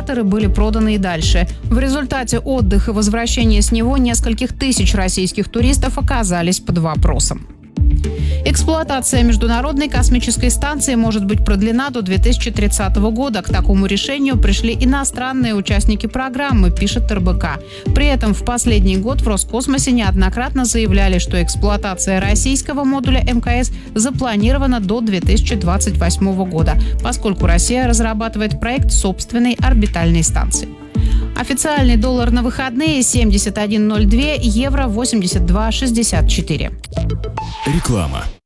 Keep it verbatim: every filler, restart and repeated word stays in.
чартеры были проданы и дальше. В результате отдых и возвращение с него нескольких тысяч российских туристов оказались под вопросом. Эксплуатация Международной космической станции может быть продлена до две тысячи тридцатого года. К такому решению пришли иностранные участники программы, пишет эр бэ ка. При этом в последний год в Роскосмосе неоднократно заявляли, что эксплуатация российского модуля эм ка эс запланирована до две тысячи двадцать восьмого года, поскольку Россия разрабатывает проект собственной орбитальной станции. Официальный доллар на выходные семьдесят один ноль два, евро восемьдесят два шестьдесят четыре. Реклама.